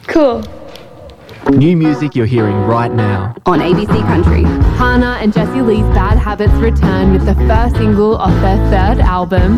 Cool. New music you're hearing right now. On ABC Country. Hannah and Jessie Lee's Bad Habits return with the first single off their third album,